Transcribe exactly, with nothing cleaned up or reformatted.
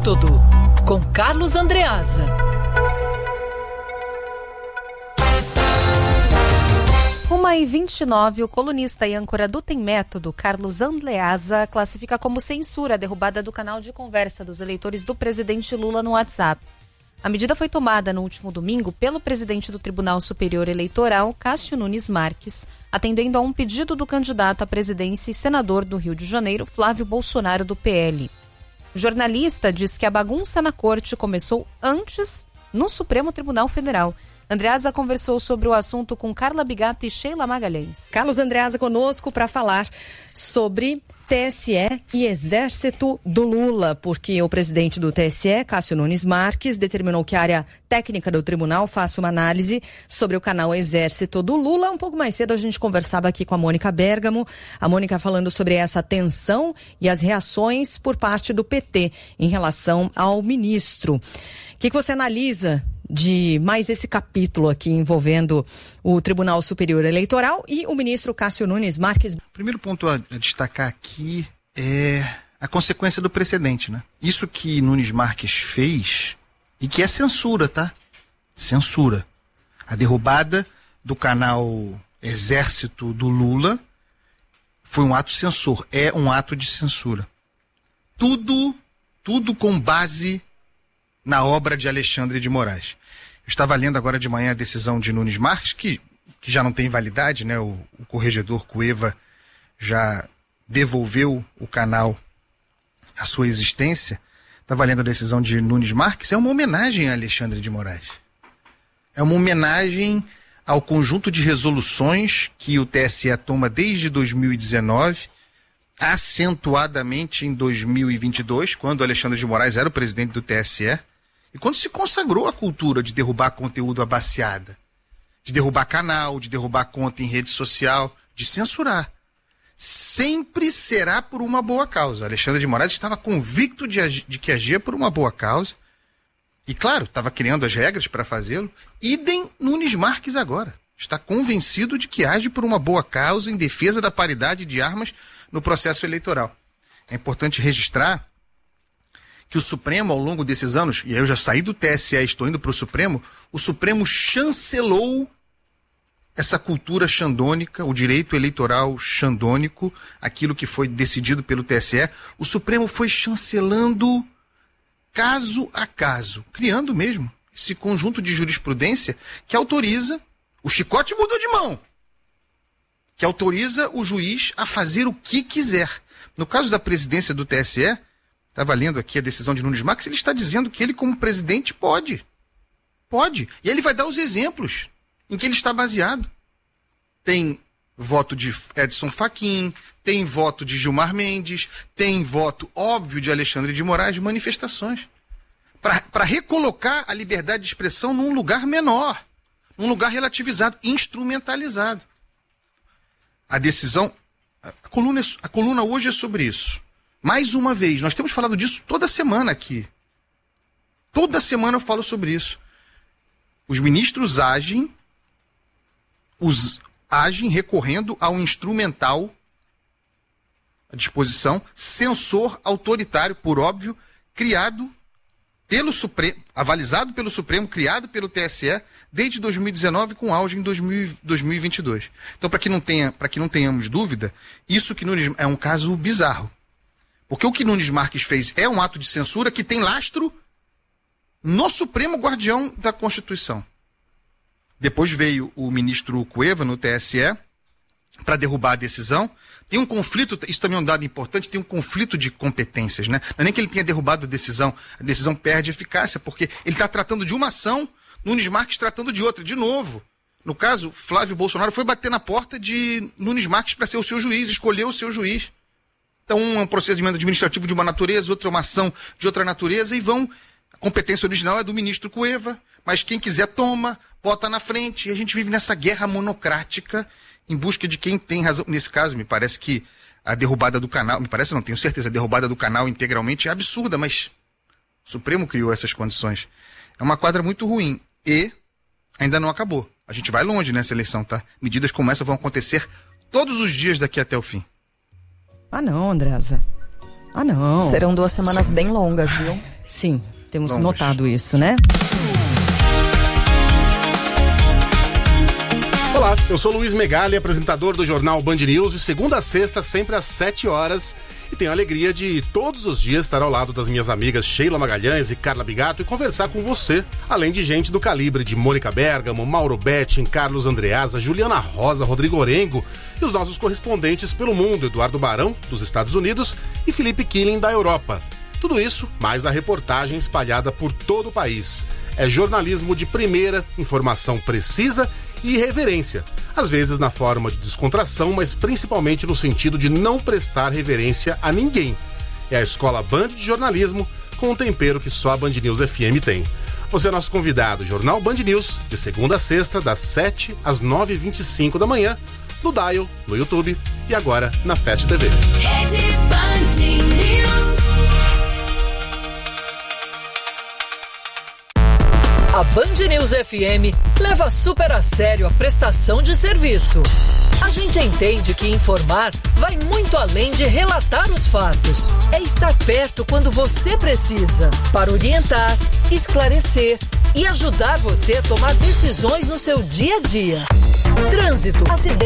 Método, com Carlos Andreasa. uma e vinte e nove, o colunista e âncora do Tem Método, Carlos Andreasa, classifica como censura a derrubada do canal de conversa dos eleitores do presidente Lula no WhatsApp. A medida foi tomada no último domingo pelo presidente do Tribunal Superior Eleitoral, Cássio Nunes Marques, atendendo a um pedido do candidato à presidência e senador do Rio de Janeiro, Flávio Bolsonaro, do P L. O jornalista diz que a bagunça na corte começou antes no Supremo Tribunal Federal. Andreasa conversou sobre o assunto com Carla Bigato e Sheila Magalhães. Carlos Andreasa conosco para falar sobre T S E e Exército do Lula, porque o presidente do T S E, Cássio Nunes Marques, determinou que a área técnica do tribunal faça uma análise sobre o canal Exército do Lula. Um pouco mais cedo a gente conversava aqui com a Mônica Bergamo, a Mônica falando sobre essa tensão e as reações por parte do P T em relação ao ministro. O que, que você analisa de mais esse capítulo aqui envolvendo o Tribunal Superior Eleitoral e o ministro Cássio Nunes Marques? O primeiro ponto a destacar aqui é a consequência do precedente, né? Isso que Nunes Marques fez, e que é censura, tá? Censura. A derrubada do canal Exército do Lula foi um ato censor, é um ato de censura. Tudo, tudo com base na obra de Alexandre de Moraes. Eu estava lendo agora de manhã a decisão de Nunes Marques, que, que já não tem validade, né? O, o corregedor Cueva já devolveu o canal à sua existência. Estava lendo a decisão de Nunes Marques, é uma homenagem a Alexandre de Moraes. É uma homenagem ao conjunto de resoluções que o T S E toma desde dois mil e dezenove, acentuadamente em dois mil e vinte e dois, quando Alexandre de Moraes era o presidente do T S E, e quando se consagrou a cultura de derrubar conteúdo abaciada, de derrubar canal, de derrubar conta em rede social, de censurar. Sempre será por uma boa causa. Alexandre de Moraes estava convicto de, agi- de que agia por uma boa causa, e claro, estava criando as regras para fazê-lo. Idem Nunes Marques agora. Está convencido de que age por uma boa causa em defesa da paridade de armas no processo eleitoral. É importante registrar que o Supremo, ao longo desses anos, e eu já saí do T S E e estou indo para o Supremo, o Supremo chancelou essa cultura xandônica, o direito eleitoral xandônico, aquilo que foi decidido pelo T S E. O Supremo foi chancelando caso a caso, criando mesmo esse conjunto de jurisprudência que autoriza, o chicote mudou de mão, que autoriza o juiz a fazer o que quiser. No caso da presidência do T S E, estava lendo aqui a decisão de Nunes Marques, ele está dizendo que ele, como presidente, pode. Pode. E ele vai dar os exemplos em que ele está baseado. Tem voto de Edson Fachin, tem voto de Gilmar Mendes, tem voto óbvio de Alexandre de Moraes, manifestações. Para recolocar a liberdade de expressão num lugar menor, num lugar relativizado, instrumentalizado. A decisão, a coluna, a coluna hoje é sobre isso. Mais uma vez, nós temos falado disso toda semana aqui. Toda semana eu falo sobre isso. Os ministros agem, os, agem recorrendo ao instrumental, à disposição, censor autoritário, por óbvio, criado pelo Supremo, avalizado pelo Supremo, criado pelo T S E, desde dois mil e dezenove, com auge em dois mil e vinte e dois. Então, para que não tenha, para que não tenhamos dúvida, isso que Nunes, é um caso bizarro. Porque o que Nunes Marques fez é um ato de censura que tem lastro no Supremo Guardião da Constituição. Depois veio o ministro Cueva no T S E para derrubar a decisão. Tem um conflito, isso também é um dado importante, tem um conflito de competências, né? Não é nem que ele tenha derrubado a decisão, a decisão perde eficácia, porque ele está tratando de uma ação, Nunes Marques tratando de outra, de novo. No caso, Flávio Bolsonaro foi bater na porta de Nunes Marques para ser o seu juiz, escolheu o seu juiz. Então, um é um procedimento administrativo de uma natureza, outro é uma ação de outra natureza, e vão... A competência original é do ministro Cueva, mas quem quiser toma, bota na frente, e a gente vive nessa guerra monocrática em busca de quem tem razão. Nesse caso, me parece que a derrubada do canal, me parece, não tenho certeza, a derrubada do canal integralmente é absurda, mas o Supremo criou essas condições. É uma quadra muito ruim, e ainda não acabou. A gente vai longe nessa eleição, tá? Medidas como essa vão acontecer todos os dias daqui até o fim. Ah não, Andreasa. Ah não. Serão duas semanas Sim. bem longas, viu? Sim, temos Vamos. notado isso, né? Olá, eu sou Luiz Megali, apresentador do jornal Band News, de segunda a sexta, sempre às sete horas. E tenho a alegria de todos os dias estar ao lado das minhas amigas Sheila Magalhães e Carla Bigato e conversar com você, além de gente do calibre de Mônica Bergamo, Mauro Betting, Carlos Andreasa, Juliana Rosa, Rodrigo Orengo e os nossos correspondentes pelo mundo, Eduardo Barão, dos Estados Unidos, e Felipe Killing, da Europa. Tudo isso, mais a reportagem espalhada por todo o país. É jornalismo de primeira, informação precisa e irreverência. Às vezes na forma de descontração, mas principalmente no sentido de não prestar reverência a ninguém. É a Escola Band de Jornalismo, com um tempero que só a Band News F M tem. Você é nosso convidado, Jornal Band News, de segunda a sexta, das sete às nove e vinte e cinco da manhã, no Dial, no YouTube e agora na Fast T V. Rede Band News. A Band News F M leva super a sério a prestação de serviço. A gente entende que informar vai muito além de relatar os fatos. É estar perto quando você precisa, para orientar, esclarecer e ajudar você a tomar decisões no seu dia a dia. Trânsito, acidente.